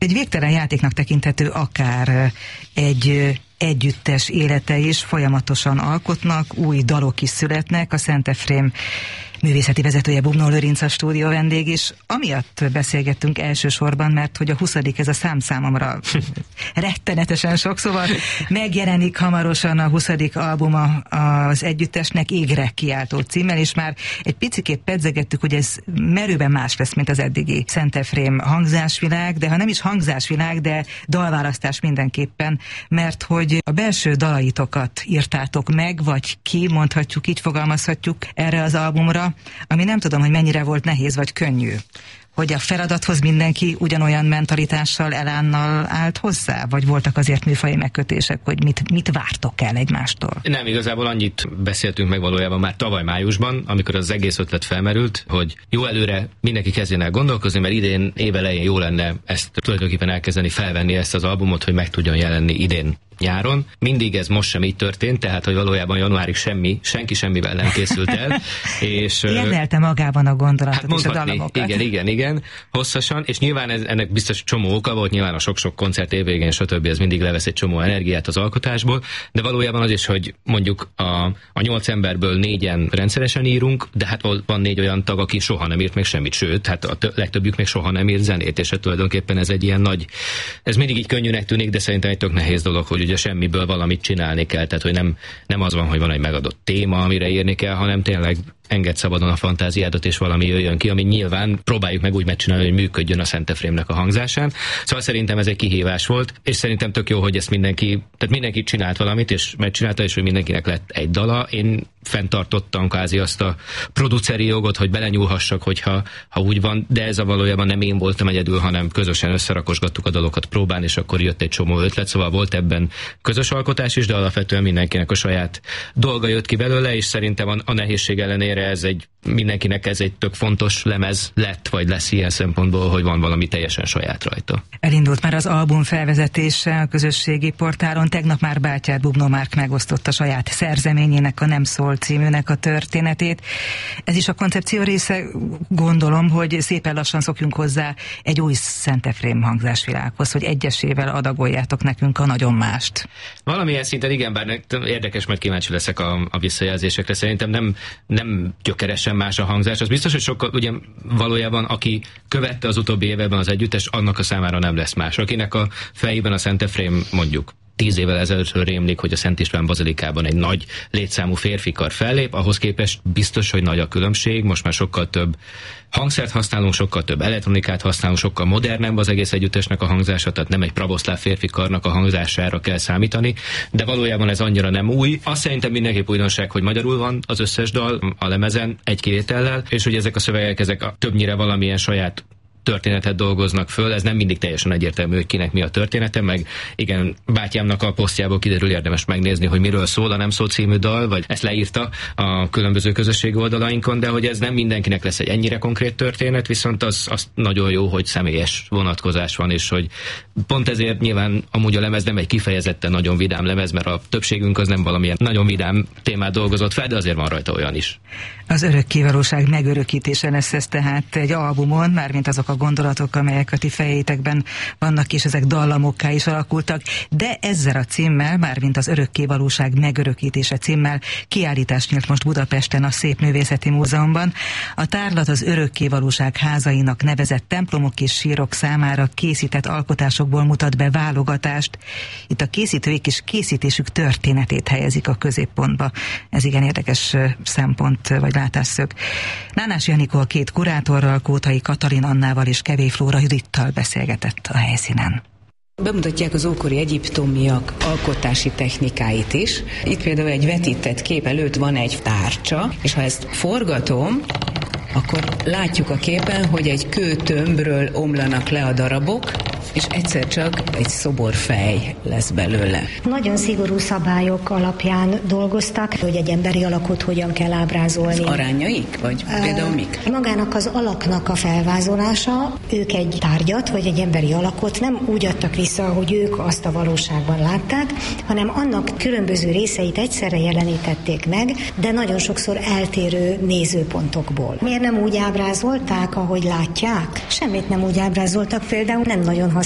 egy végtelen játéknak tekinthető akár egy együttes élete is, folyamatosan alkotnak, új dalok is születnek. A Szent Efrém művészeti vezetője Bubnó Lőrinc a stúdió vendég is. Amiatt beszélgettünk elsősorban, mert hogy a 20. ez a szám számomra rettenetesen sok, szóval megjelenik hamarosan a 20. albuma az együttesnek, Égre kiáltó címmel, és már egy picikét pedzegettük, hogy ez merőben más lesz, mint az eddigi Szent Efrém hangzásvilág, de ha nem is hangzásvilág, de dalválasztás mindenképpen, mert hogy a belső dalaitokat írtátok meg, vagy ki, mondhatjuk, így fogalmazhatjuk erre az albumra, ami nem tudom, hogy mennyire volt nehéz vagy könnyű. Hogy a feladathoz mindenki ugyanolyan mentalitással, elánnal állt hozzá? Vagy voltak azért műfaji megkötések, hogy mit vártok el egymástól? Nem, igazából annyit beszéltünk meg valójában már tavaly májusban, amikor az egész ötlet felmerült, hogy jó előre mindenki kezdjen el gondolkozni, mert idén évelején jó lenne ezt tulajdonképpen elkezdeni felvenni ezt az albumot, hogy meg tudjon jelenni idén nyáron. Mindig ez most sem így történt, tehát hogy valójában januárig senki semmivel nem készült el. És érdelte magában a gondolatot és a dalamokat. Igen, hosszasan, és nyilván ennek biztos csomó oka volt, nyilván a sok-sok koncert évvégén, stb. Ez mindig levesz egy csomó energiát az alkotásból, de valójában az is, hogy mondjuk a 8 emberből 4-en rendszeresen írunk, de hát van 4 olyan tag, aki soha nem írt még semmit, sőt, hát a legtöbbjük még soha nem írt zenét, és tulajdonképpen ez egy ilyen nagy, ez mindig így könnyűnek tűnik, de szerintem egy tök nehéz dolog, hogy ugye semmiből valamit csinálni kell, tehát hogy nem az van, hogy van egy megadott téma, amire írni kell, hanem tényleg engedd szabadon a fantáziádat, és valami jöjjön ki, ami nyilván próbáljuk meg úgy megcsinálni, hogy működjön a Szent Efrémnek a hangzásán. Szóval szerintem ez egy kihívás volt, és szerintem tök jó, hogy ezt mindenki csinált valamit, és megcsinálta, és hogy mindenkinek lett egy dala. Én fenntartottam kvázi azt a produceri jogot, hogy belenyúlhassak, hogyha úgy van, de ez valójában nem én voltam egyedül, hanem közösen összerakosgattuk a dalokat próbán, és akkor jött egy csomó ötlet, szóval volt ebben közös alkotás is, de alapvetően mindenkinek a saját dolga jött ki belőle, és szerintem a nehézség ellenére mindenkinek ez egy tök fontos lemez lett, vagy lesz ilyen szempontból, hogy van valami teljesen saját rajta. Elindult már az album felvezetése a közösségi portálon, tegnap már bátyád Bubnó Márk megosztotta saját szerzeményének, a Nem szól címűnek a történetét. Ez is a koncepció része, gondolom, hogy szépen lassan szokjunk hozzá egy új Szent Efrém hangzásvilághoz, hogy egyesével adagoljátok nekünk a nagyon mást. Valamilyen szinten igen, bár érdekes, mert kíváncsi leszek a visszajelzésekre. Szerintem nem gyökeresen más a hangzás. Az biztos, hogy sokkal, ugye valójában aki követte az utóbbi években az együttes, annak a számára nem lesz más. Akinek a fejében a Szent Efrém mondjuk 10 évvel ezelőttről rémlik, hogy a Szent István bazilikában egy nagy létszámú férfikar fellép, ahhoz képest biztos, hogy nagy a különbség, most már sokkal több hangszert használunk, sokkal több elektronikát használunk, sokkal modernebb az egész együttesnek a hangzása, tehát nem egy pravoszláv férfikarnak a hangzására kell számítani, de valójában ez annyira nem új. Azt szerintem mindenképp újdonság, hogy magyarul van az összes dal a lemezen, egy kivétellel, és hogy ezek a szövegek, ezek többnyire valamilyen saját történetet dolgoznak föl, ez nem mindig teljesen egyértelmű, hogy kinek mi a története, meg igen, bátyámnak a posztjából kiderül, érdemes megnézni, hogy miről szól a Nem szól című dal, vagy ezt leírta a különböző közösségi oldalainkon, de hogy ez nem mindenkinek lesz egy ennyire konkrét történet, viszont az nagyon jó, hogy személyes vonatkozás van, és hogy pont ezért nyilván amúgy a lemez nem egy kifejezetten nagyon vidám lemez, mert a többségünk az nem valamilyen nagyon vidám témát dolgozott fel, de azért van rajta olyan is. Az örökkévalóság megörökítése lesz ez tehát egy albumon, mármint azok a gondolatok, amelyek a ti fejétekben vannak, és ezek dallamokká is alakultak, de ezzel a címmel, mármint az örökkévalóság megörökítése címmel kiállítás nyílt most Budapesten a Szépművészeti Múzeumban. A tárlat az örökkévalóság házainak nevezett templomok és sírok számára készített alkotásokból mutat be válogatást. Itt a készítőik és készítésük történetét helyezik a középpontba. Ez igen érdekes szempont vagy látásszög. Nánás Janikó a két kurátorral, Kótai Katalin Annával és Kevély Flóra Judittal beszélgetett a helyszínen. Bemutatják az ókori egyiptomiak alkotási technikáit is. Itt például egy vetített kép előtt van egy tárcsa, és ha ezt forgatom, akkor látjuk a képen, hogy egy kőtömbről omlanak le a darabok, és egyszer csak egy szoborfej lesz belőle. Nagyon szigorú szabályok alapján dolgoztak, hogy egy emberi alakot hogyan kell ábrázolni. Az arányaik? Vagy például mik? Magának az alaknak a felvázolása, ők egy tárgyat, vagy egy emberi alakot nem úgy adtak vissza, hogy ők azt a valóságban látták, hanem annak különböző részeit egyszerre jelenítették meg, de nagyon sokszor eltérő nézőpontokból. Miért nem úgy ábrázolták, ahogy látják? Semmit nem úgy ábrázoltak, például nem nagyon használták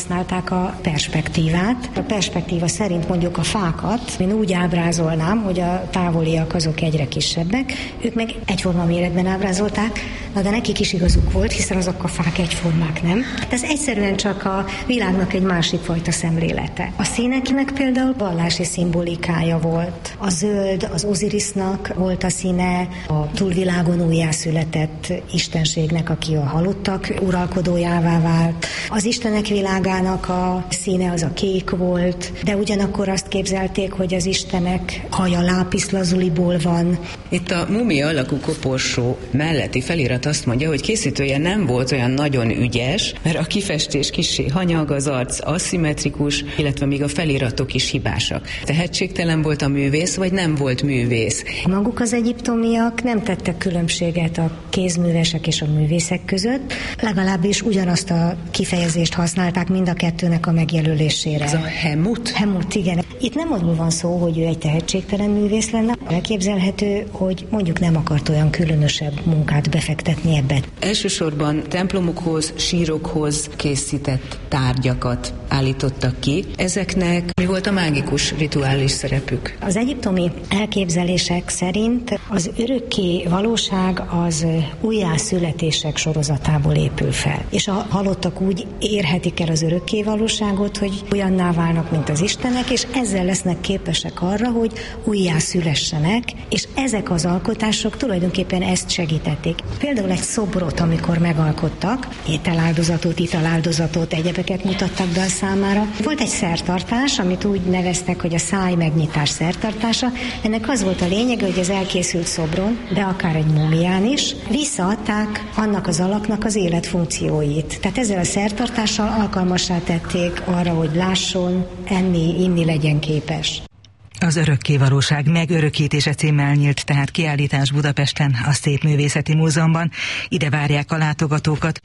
használták a perspektívát. A perspektíva szerint mondjuk a fákat én úgy ábrázolnám, hogy a távoliak azok egyre kisebbek, ők meg egyforma méretben ábrázolták, de nekik is igazuk volt, hiszen azok a fák egyformák, nem? Ez egyszerűen csak a világnak egy másik fajta szemlélete. A színeknek például vallási szimbolikája volt. A zöld az Osirisnak volt a színe, a túlvilágon újjászületett istenségnek, aki a halottak uralkodójává vált. Az istenek világának a színe az a kék volt, de ugyanakkor azt képzelték, hogy az istenek haja lápiszlazuliból van. Itt a mumia alakú koporsó melletti felirat azt mondja, hogy készítője nem volt olyan nagyon ügyes, mert a kifestés kissé hanyag, az arc aszimmetrikus, illetve még a feliratok is hibásak. Tehetségtelen volt a művész, vagy nem volt művész? Maguk az egyiptomiak nem tettek különbséget a kézművesek és a művészek között, legalábbis ugyanazt a kifejezést használták mind a kettőnek a megjelölésére. Ez a hemut? Hemut, igen. Itt nem arról van szó, hogy ő egy tehetségtelen művész lenne, elképzelhető, hogy mondjuk nem akart olyan különösebb munkát befektetni ebbe. Elsősorban templomokhoz, sírokhoz készített tárgyakat állítottak ki. Ezeknek mi volt a mágikus rituális szerepük? Az egyiptomi elképzelések szerint az örökké valóság az újjászületések sorozatából épül fel. És a halottak úgy érhetik el az örökké valóságot, hogy olyanná válnak, mint az istenek, és ezzel lesznek képesek arra, hogy újjászülessenek, és ezek az alkotások tulajdonképpen ezt segítették. Például egy szobrot, amikor megalkottak, ételáldozatot, italáldozatot, egyebeket mutattak be a számára. Volt egy szertartás, amit úgy neveztek, hogy a száj megnyitás szertartása. Ennek az volt a lényege, hogy az elkészült szobron, de akár egy múmián is, visszaadták annak az alaknak az életfunkcióit. Tehát ezzel a szertartással alkalmassá tették arra, hogy lásson, enni, inni legyen képes. Az Örökkévalóság megörökítése címmel nyílt tehát kiállítás Budapesten, a Szépművészeti Múzeumban. Ide várják a látogatókat.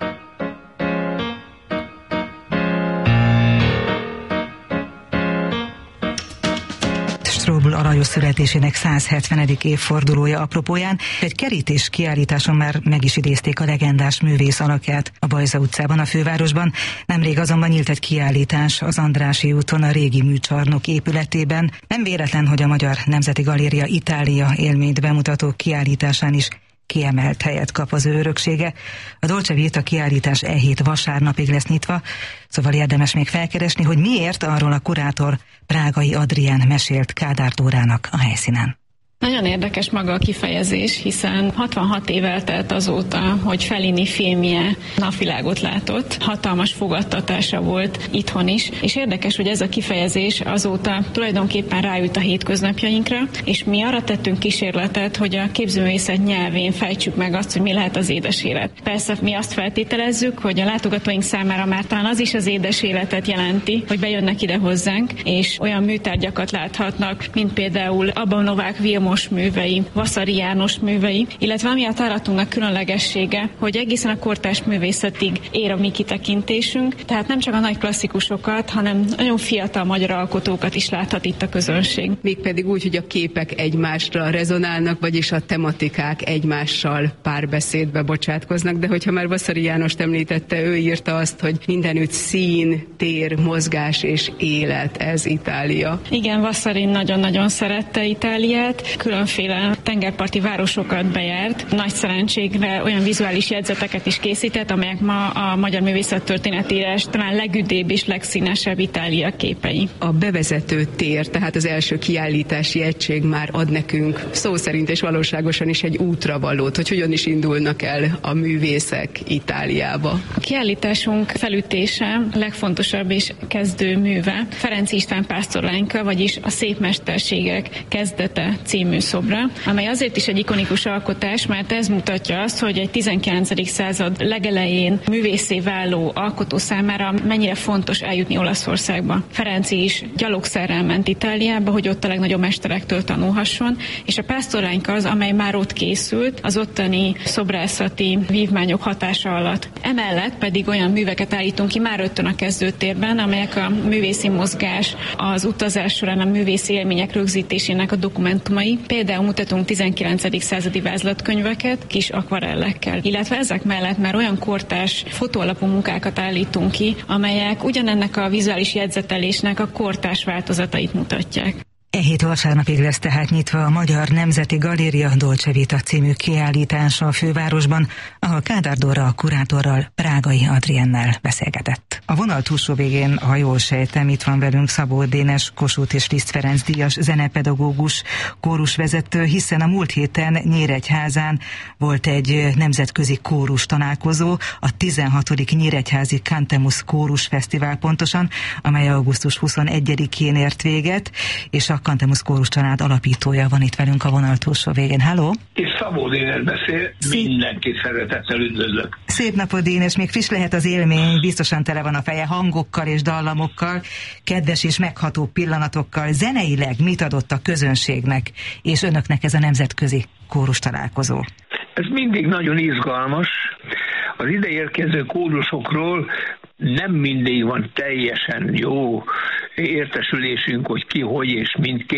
Strobl aranyos születésének 170. évfordulója apropóján egy kerítés kiállításon már meg is idézték a legendás művész alakját a Bajza utcában, a fővárosban. Nemrég azonban nyílt egy kiállítás az Andrássy úton a régi műcsarnok épületében. Nem véletlen, hogy a Magyar Nemzeti Galéria Itália élményt bemutató kiállításán is kiemelt helyet kap az ő öröksége. A Dolce Vita kiállítás e hét vasárnapig lesz nyitva, szóval érdemes még felkeresni, hogy miért, arról a kurátor Prágai Adrián mesélt Kádár Dórának a helyszínen. Nagyon érdekes maga a kifejezés, hiszen 66 év eltelt azóta, hogy Fellini filmje napvilágot látott. Hatalmas fogadtatása volt itthon is, és érdekes, hogy ez a kifejezés azóta tulajdonképpen ráült a hétköznapjainkra, és mi arra tettünk kísérletet, hogy a képzőművészet nyelvén fejtsük meg azt, hogy mi lehet az édes élet. Persze mi azt feltételezzük, hogy a látogatóink számára már talán az is az édes életet jelenti, hogy bejönnek ide hozzánk, és olyan műtárgyakat láthatnak, mint például Abba Novák Vilmos művei, Vasari János művei, illetve ami a tárlatunknak különlegessége, hogy egészen a kortárs művészetig ér a mi kitekintésünk, tehát nem csak a nagy klasszikusokat, hanem nagyon fiatal magyar alkotókat is láthat itt a közönség. Mégpedig úgy, hogy a képek egymásra rezonálnak, vagyis a tematikák egymással párbeszédbe bocsátkoznak, de hogyha már Vasari Jánost említette, ő írta azt, hogy mindenütt szín, tér, mozgás és élet, ez Itália. Igen, Vasari nagyon-nagyon szerette Itáliát, különféle tengerparti városokat bejárt. Nagy szerencségre olyan vizuális jegyzeteket is készített, amelyek ma a magyar művészettörténetírás talán legüdébb és legszínesebb Itália képei. A bevezető tér, tehát az első kiállítási egység már ad nekünk szó szerint és valóságosan is egy útravalót, hogy hogyan is indulnak el a művészek Itáliába. A kiállításunk felütése legfontosabb és kezdő műve Ferenc István pásztorlányka, vagyis a Szép mesterségek kezdete című szobra, amely azért is egy ikonikus alkotás, mert ez mutatja azt, hogy egy 19. század legelején művészé váló alkotó számára mennyire fontos eljutni Olaszországba. Ferenci is gyalogszerrel ment Itáliába, hogy ott a legnagyobb mesterektől tanulhasson, és a pásztorlányka az, amely már ott készült, az ottani szobrászati vívmányok hatása alatt. Emellett pedig olyan műveket állítunk ki már rögtön a kezdőtérben, amelyek a művészi mozgás, az utazás során a művészi élmények rögzítésének a dokumentumai. Például mutatunk 19. századi vázlatkönyveket kis akvarellekkel. Illetve ezek mellett már olyan kortárs fotóalapú munkákat állítunk ki, amelyek ugyanennek a vizuális jegyzetelésnek a kortárs változatait mutatják. E hét vasárnapig lesz tehát nyitva a Magyar Nemzeti Galéria Dolce Vita című kiállítása a fővárosban, ahol Kádár Dóra a kurátorral, Prágai Adriennel beszélgetett. A vonal túlsó végén, ha jól sejtem, itt van velünk Szabó Dénes, Kossuth és Liszt Ferenc díjas zenepedagógus, kórusvezető, hiszen a múlt héten Nyíregyházán volt egy nemzetközi kórus találkozó, a 16. Nyíregyházi Cantemus Kórus Fesztivál pontosan, amely augusztus 21-én ért véget, és a Cantemus Kórus család alapítója van itt velünk a vonal túlsó végén. Halló! És Szabó Dénes beszél, mindenkit szeretettel üdvözlök. Szép napot, Dénes, még friss lehet az élmény, biztosan tele van a feje hangokkal és dallamokkal, kedves és megható pillanatokkal. Zeneileg mit adott a közönségnek és önöknek ez a nemzetközi kórus találkozó? Ez mindig nagyon izgalmas. Az ide érkező kórusokról nem mindig van teljesen jó értesülésünk, hogy ki, hogy és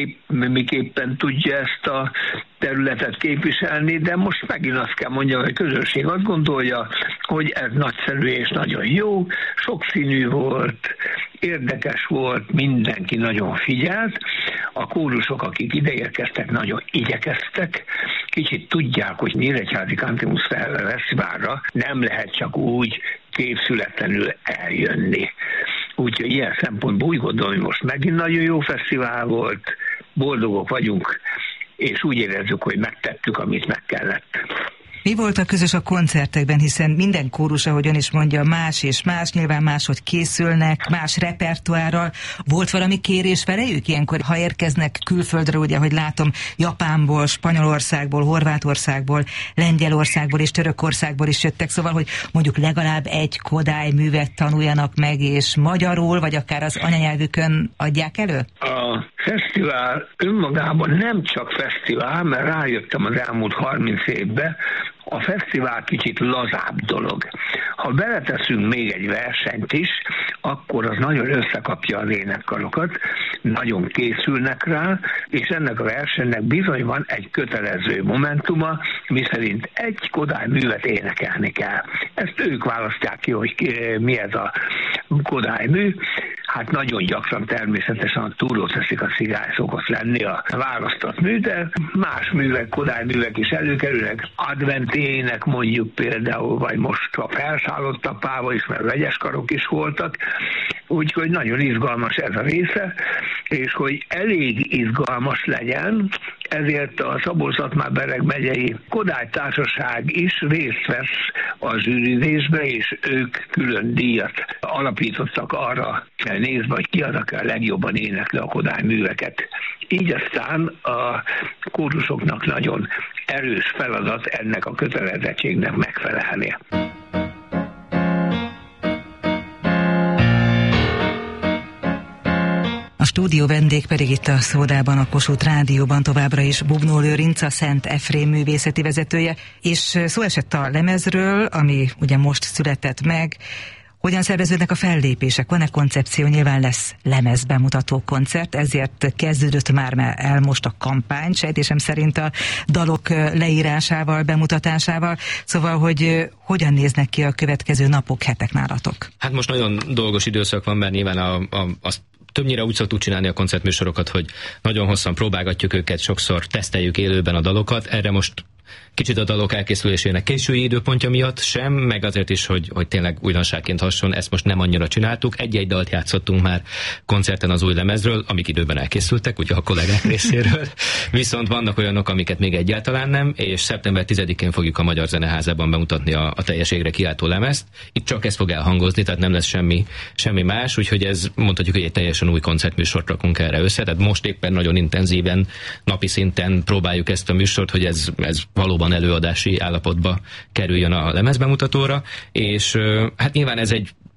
miképpen tudja ezt a területet képviselni, de most megint azt kell mondjam, hogy a közönség azt gondolja, hogy ez nagyszerű és nagyon jó, sokszínű volt, érdekes volt, mindenki nagyon figyelt, a kórusok, akik ideérkeztek, nagyon igyekeztek, kicsit tudják, hogy Nyíregyházi Cantemus Fesztiválra nem lehet csak úgy képszületlenül eljönni. Úgyhogy ilyen szempontból úgy gondolom, hogy most megint nagyon jó fesztivál volt, boldogok vagyunk, és úgy érezzük, hogy megtettük, amit meg kellett. Mi volt a közös a koncertekben, hiszen minden kórus, ahogy ön is mondja, más és más, nyilván máshogy készülnek, más repertoárral. Volt valami kérés felejük ilyenkor, ha érkeznek külföldről, ugye, hogy látom, Japánból, Spanyolországból, Horvátországból, Lengyelországból és Törökországból is jöttek, szóval, hogy mondjuk legalább egy Kodály művet tanuljanak meg, és magyarul, vagy akár az anyanyelvükön adják elő? A fesztivál önmagában nem csak fesztivál, mert rájöttem az elmúlt 30 évben, a fesztivál kicsit lazább dolog. Ha beleteszünk még egy versenyt is, akkor az nagyon összekapja az énekkarokat, nagyon készülnek rá, és ennek a versenynek bizony van egy kötelező momentuma, miszerint egy Kodály művet énekelni kell. Ezt ők választják ki, hogy mi ez a Kodály mű. Hát nagyon gyakran természetesen a Túróceszik a Szigály szokott lenni a választott mű, de más művek, Kodály művek is előkerülnek. Adventi ének mondjuk például, vagy most a Felszállott apával is, mert vegyes karok is voltak. Úgyhogy nagyon izgalmas ez a része, és hogy elég izgalmas legyen, ezért a Szabolcs-Szatmár-Bereg megyei Kodály Társaság is részt vesz a zsűrizésbe, és ők külön díjat alapítottak arra nézve, hogy ki az, aki a legjobban énekli a Kodály műveket. Így aztán a kórusoknak nagyon erős feladat ennek a kötelezettségnek megfelelni. A stúdió vendég pedig itt a Szódában, a Kossuth Rádióban továbbra is Bubnó Lőrinc, a Szent Efrém művészeti vezetője, és szó esett a lemezről, ami ugye most született meg. Hogyan szerveződnek a fellépések? Van-e koncepció? Nyilván lesz lemezbemutató koncert, ezért kezdődött már el most a kampány, sejtésem szerint a dalok leírásával, bemutatásával. Szóval, hogy hogyan néznek ki a következő napok, hetek nálatok? Hát most nagyon dolgos időszak van, mert nyilván azt többnyire úgy szoktuk csinálni a koncertműsorokat, hogy nagyon hosszan próbálgatjuk őket, sokszor teszteljük élőben a dalokat. Erre most kicsit a dalok elkészülésének késői időpontja miatt sem, meg azért is, hogy tényleg újdonságként hasson, ezt most nem annyira csináltuk. Egy-egy dalt játszottunk már koncerten az új lemezről, amik időben elkészültek, ugye a kollégák részéről. Viszont vannak olyanok, amiket még egyáltalán nem, és szeptember 10-én fogjuk a Magyar Zeneházában bemutatni a teljes égre kiáltó lemezt. Itt csak ez fog elhangozni, tehát nem lesz semmi más, úgyhogy ez mondhatjuk, hogy egy teljesen új koncertműsort rakunk erre össze. Tehát most éppen nagyon intenzíven, napi szinten próbáljuk ezt a műsort, hogy ez valóban előadási állapotba kerüljön a lemezbemutatóra, és hát nyilván ez egy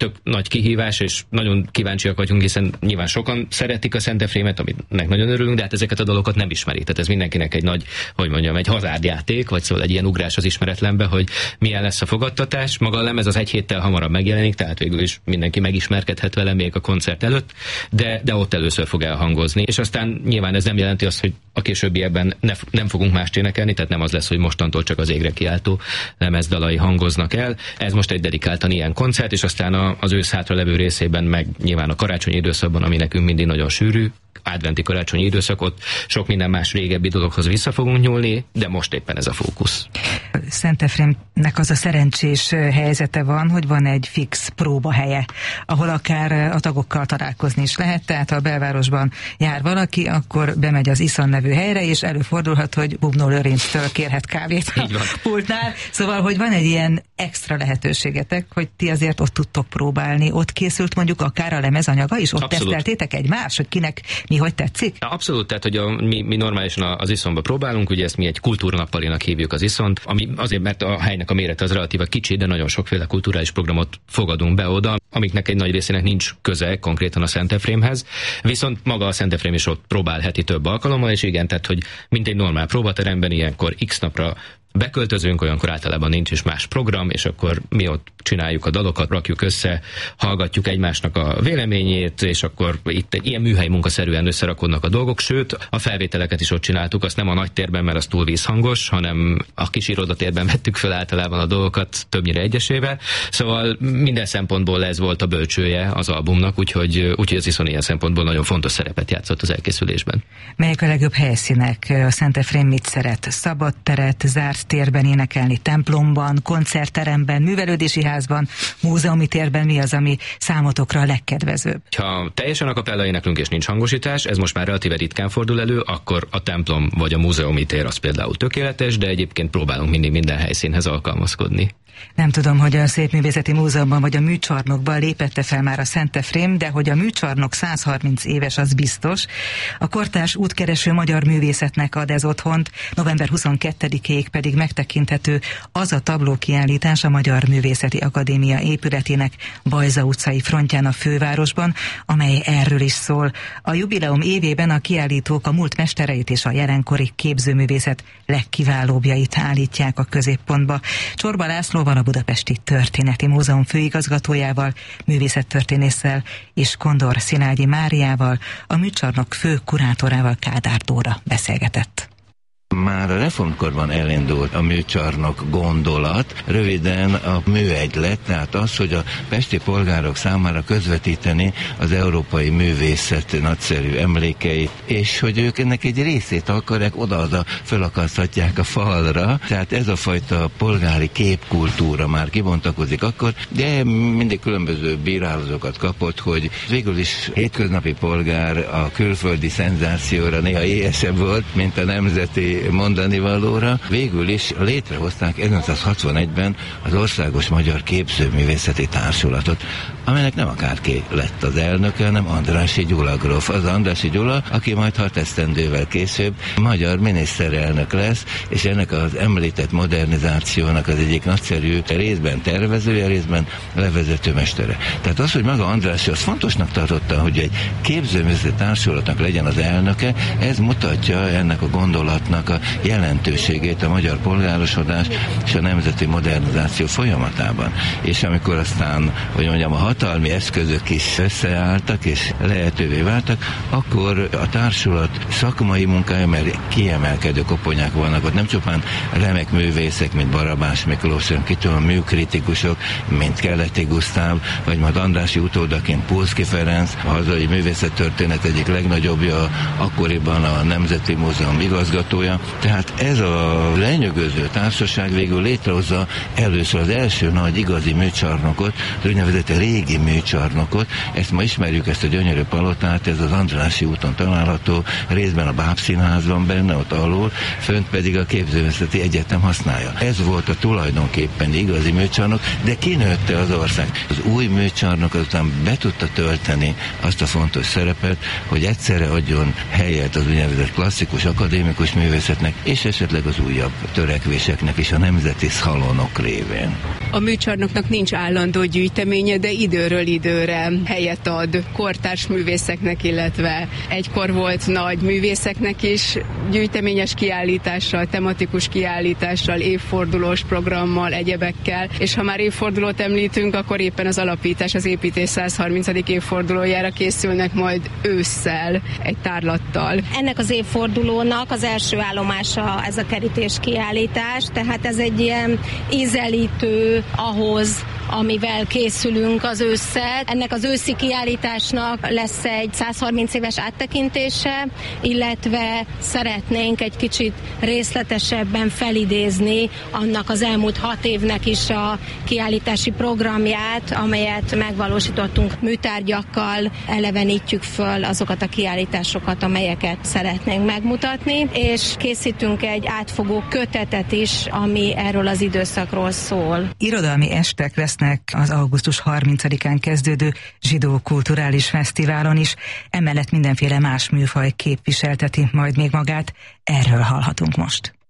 tök nagy kihívás, és nagyon kíváncsiak vagyunk, hiszen nyilván sokan szeretik a Szent-Efrémet, aminek nagyon örülünk, de hát ezeket a dalokat nem ismerik. Tehát ez mindenkinek egy nagy, egy hazárdjáték, vagy szóval egy ilyen ugrás az ismeretlenbe, hogy milyen lesz a fogadtatás. Maga a lemez az egy héttel hamarabb megjelenik, tehát végül is mindenki megismerkedhet vele még a koncert előtt, de ott először fog elhangozni. És aztán nyilván ez nem jelenti azt, hogy a későbbiekben nem fogunk mást énekelni, tehát nem az lesz, hogy mostantól csak az égre kiáltó lemezdalai hangoznak el. Ez most egy dedikáltan ilyen koncert, és aztán az ősz hátra levő részében meg nyilván a karácsonyi időszakban, ami nekünk mindig nagyon sűrű, adventi karácsonyi időszakot, sok minden más régebbi dologhoz vissza fogunk nyúlni, de most éppen ez a fókusz. Szent-Efrémnek az a szerencsés helyzete van, hogy van egy fix próbahelye, ahol akár a tagokkal találkozni is lehet, tehát ha a belvárosban jár valaki, akkor bemegy az Iszon nevű helyre, és előfordulhat, hogy Bubnó Lőrinctől kérhet kávét a pultnál. Szóval, hogy van egy ilyen extra lehetőségetek, hogy ti azért ott tudtok próbálni. Ott készült mondjuk akár a lemezanyaga is? Ott abszolút teszteltétek egymást, hogy kinek mi hogy tetszik? Abszolút, tehát hogy mi normálisan az Iszonba próbálunk, ugye ezt mi egy kultúrnappalinak hívjuk az Iszont, ami azért, mert a helynek a mérete az relatíva kicsi, de nagyon sokféle kulturális programot fogadunk be oda, amiknek egy nagy részének nincs köze konkrétan a Szent-Efrémhez, viszont maga a Szent-Efrém is ott próbál heti több alkalommal, és igen, tehát hogy mint egy normál próbateremben ilyenkor x napra beköltözünk, olyankor általában nincs is más program, és akkor mi ott csináljuk a dalokat, rakjuk össze, hallgatjuk egymásnak a véleményét, és akkor itt egy ilyen műhely munkaszerűen összerakodnak a dolgok, sőt, a felvételeket is ott csináltuk, azt nem a nagy térben, mert az túl vízhangos, hanem a kis irodatérben vettük fel általában a dolgokat többnyire egyesével. Szóval minden szempontból ez volt a bölcsője az albumnak, úgyhogy az Iszon ilyen szempontból nagyon fontos szerepet játszott az elkészülésben. Melyek a legjobb helyszínek? A Szent-Efrém mit szeret? Szabad teret, zárt térben énekelni, templomban, koncertteremben, művelődési házban, múzeumi térben? Mi az, ami számotokra a legkedvezőbb? Ha teljesen a kapella éneklünk és nincs hangosítás, ez most már relatíve ritkán fordul elő, akkor a templom vagy a múzeumi tér az például tökéletes, de egyébként próbálunk mindig minden helyszínhez alkalmazkodni. Nem tudom, hogy a Szépművészeti Múzeumban vagy a Műcsarnokban lépette fel már a Szent-Efrém, de hogy a Műcsarnok 130 éves, az biztos. A kortárs útkereső magyar művészetnek ad ez otthont, november 22-ig pedig megtekinthető az a tablókiállítás a Magyar Művészeti Akadémia épületének Bajza utcai frontján a fővárosban, amely erről is szól. A jubileum évében a kiállítók a múlt mestereit és a jelenkori képzőművészet legkiválóbbjait állítják a középpontba. Csorba Lászlóval, a Budapesti Történeti Múzeum főigazgatójával, művészettörténésszel és Kondor Szilágyi Máriával, a Műcsarnok fő kurátorával, Kádár Dóra beszélgetett. Már a reformkorban elindult a műcsarnok gondolat, röviden a műegylet, tehát az, hogy a pesti polgárok számára közvetíteni az európai művészet nagyszerű emlékeit, és hogy ők ennek egy részét akarják, oda-oda felakaszthatják a falra, tehát ez a fajta polgári képkultúra már kibontakozik akkor, de mindig különböző bírálatokat kapott, hogy végül is hétköznapi polgár a külföldi szenzációra néha éhesebb volt, mint a nemzeti mondani valóra. Végül is létrehozták 1961-ben az Országos Magyar Képzőművészeti Társulatot, amelynek nem akárki lett az elnöke, hanem Andrássy Gyula gróf. Az Andrássy Gyula, aki majd 6 esztendővel később magyar miniszterelnök lesz, és ennek az említett modernizációnak az egyik nagyszerű részben tervezője, részben levezető mestere. Tehát az, hogy maga Andrássy az fontosnak tartotta, hogy egy képzőművészeti társulatnak legyen az elnöke, ez mutatja ennek a gondolatnak a jelentőségét a magyar polgárosodás és a nemzeti modernizáció folyamatában. És amikor aztán, hogy mondjam, a hatalmi eszközök is összeálltak és lehetővé váltak, akkor a társulat szakmai munkája, mert kiemelkedő koponyák vannak ott, nem csupán remek művészek, mint Barabás Miklós, hanem kitűnő műkritikusok, mint Keleti Gusztáv, vagy majd Andrássy utódaként Pulszky Ferenc, a hazai művészettörténet egyik legnagyobbja, akkoriban a Nemzeti Múzeum igazgatója. Tehát ez a lenyűgöző társaság végül létrehozza először az első nagy igazi műcsarnokot, az úgynevezett régi műcsarnokot. Ezt ma ismerjük, ezt a gyönyörű palotát, ez az Andrássy úton található, részben a Bábszínházban benne, ott alul, fönt pedig a Képzőművészeti Egyetem használja. Ez volt a tulajdonképpen igazi műcsarnok, de kinőtte az ország. Az új műcsarnok azután be tudta tölteni azt a fontos szerepet, hogy egyszerre adjon helyet az úgynevezett klasszikus, akadémikus művészet művészetnek, és esetleg az újabb törekvéseknek is a nemzeti szalonok révén. A műcsarnoknak nincs állandó gyűjteménye, de időről időre helyet ad kortárs művészeknek, illetve egykor volt nagy művészeknek is gyűjteményes kiállítással, tematikus kiállítással, évfordulós programmal, egyebekkel, és ha már évfordulót említünk, akkor éppen az alapítás, az építés 130. évfordulójára készülnek majd ősszel egy tárlattal. Ennek az évfordulónak az első állomása ez a kerítés kiállítás, tehát ez egy ilyen ízelítő ahhoz, amivel készülünk az ősszel. Ennek az őszi kiállításnak lesz egy 130 éves áttekintése, illetve szeretnénk egy kicsit részletesebben felidézni annak az elmúlt 6 évnek is a kiállítási programját, amelyet megvalósítottunk műtárgyakkal, elevenítjük föl azokat a kiállításokat, amelyeket szeretnénk megmutatni, és készítünk egy átfogó kötetet is, ami erről az időszakról szól. Irodalmi estek lesznek az augusztus 30-án kezdődő Zsidó Kulturális Fesztiválon is, emellett mindenféle más műfaj képviselteti majd még magát, erről hallhatunk most.